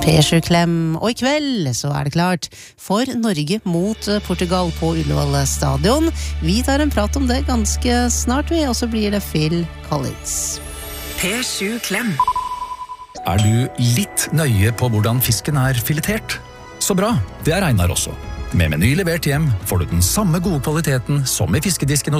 P7-klem, og I kveld så det klart for Norge mot Portugal på Ullevål stadion. Vi tar en prat om det ganske snart, og så blir det Phil Collins. P7-klem. Du litt nøye på hvordan fisken filetert? Så bra, det Einar også. Med Meny levert hjem får du den samme gode kvaliteten som I fiskedisken hos